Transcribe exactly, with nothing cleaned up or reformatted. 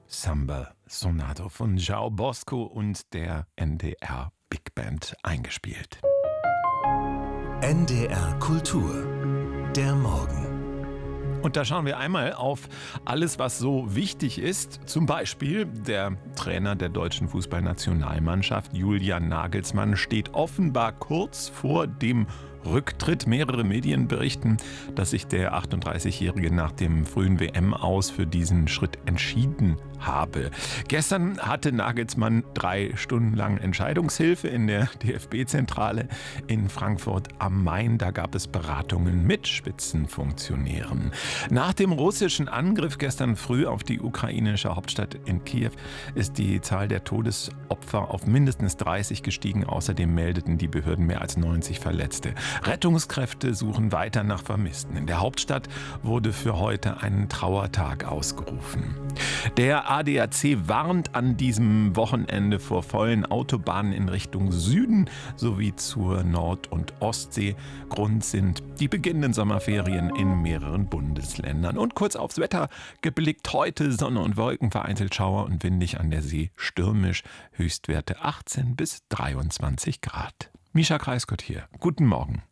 Samba Sonato von João Bosco und der N D R Big Band eingespielt. N D R Kultur, der Morgen. Und da schauen wir einmal auf alles, was so wichtig ist. Zum Beispiel der Trainer der deutschen Fußballnationalmannschaft, Julian Nagelsmann, steht offenbar kurz vor dem Rücktritt. Mehrere Medien berichten, dass sich der achtunddreißigjährige nach dem frühen W M-Aus für diesen Schritt entschieden habe. Gestern hatte Nagelsmann drei Stunden lang Entscheidungshilfe in der D F B-Zentrale in Frankfurt am Main. Da gab es Beratungen mit Spitzenfunktionären. Nach dem russischen Angriff gestern früh auf die ukrainische Hauptstadt in Kiew ist die Zahl der Todesopfer auf mindestens dreißig gestiegen. Außerdem meldeten die Behörden mehr als neunzig Verletzte. Rettungskräfte suchen weiter nach Vermissten. In der Hauptstadt wurde für heute ein Trauertag ausgerufen. Der A D A C warnt an diesem Wochenende vor vollen Autobahnen in Richtung Süden sowie zur Nord- und Ostsee. Grund sind die beginnenden Sommerferien in mehreren Bundesländern. Und kurz aufs Wetter geblickt: heute Sonne und Wolken, vereinzelt Schauer und windig, an der See stürmisch, Höchstwerte achtzehn bis dreiundzwanzig Grad. Mischa Kreiskott hier. Guten Morgen.